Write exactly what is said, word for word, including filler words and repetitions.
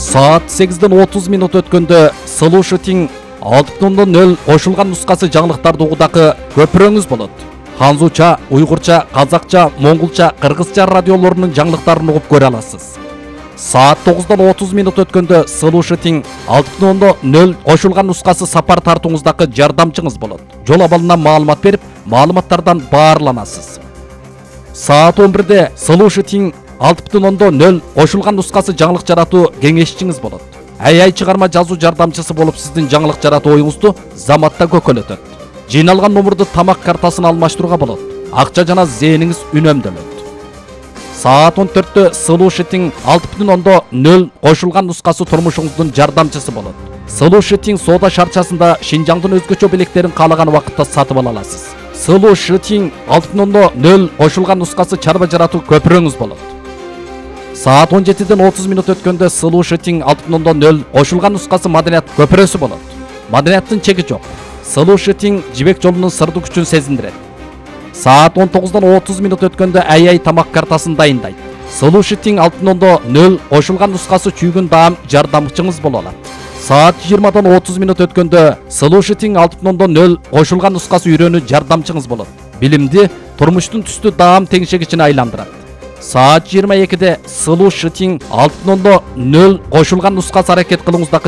Saat сегизден отуз минут өткөндө Слушатиң алты бүтүн нөл кошулган нускасы жаңылыктарды угудагы көпүрөңүз болот. Ханзуча, уйгурча, казакча, моңгулча, кыргызча радиолорунун жаңылыктарын угуп көрө аласыз. Saat тогуздан отуз минут өткөндө Слушатиң алты бүтүн нөл кошулган нускасы сапар тартууңуздагы жардамчыңыз болот. Жол абалынан маалымат берип, маалыматтардан баарланасыз. Saat он бирде Слушатиң алты бүтүн нөл кошулган нускасы жаңылык жаратуу кеңешчиңиз болот. Ай-ай чыгарма жазуу жардамчысы болуп сиздин жаңылык жаратуу оюңузду заматта көкөлөтөт. Жыйналган номурду тамак картасына алмаштырууга болот. Акча жана зээниңиз үнөмдөлөт. Saat он төрттө Слушатиң алты бүтүн нөл кошулган нускасы турмушуңуздун жардамчысы болот. Слушатиң соода шарчасында Шинжаңдын өзгөчө белектерин каалаган убакытта сатып ала аласыз. Слушатиң алты бүтүн нөл кошулган нускасы чарба жаратуу көпүрөңүз болот. Saat он жетиден отуз минут өткөндө Слушатиң алты бүтүн нөл кошулган нускасы маданият көпүрөсү болот. Маданияттын чеги жок. Слушатиң жибек жолунун сырдуу күчүн сезиндирет. Saat он тогуздан отуз минут өткөндө ай-ай тамак картасын дайындайт. Слушатиң алты бүтүн нөл кошулган нускасы чүйгүн даам жардамчыңыз боло алат. Saat жыйырмадан отуз минут өткөндө Слушатиң алты бүтүн нөл кошулган нускасы үйрөнүү жардамчыңыз болот. Билимди турмуштун түстүү даам теңшегичине айландырат. Saat жыйырма экиде Слушатиң алты бүтүн нөл кошулган нускасы аракет кылууңуздагы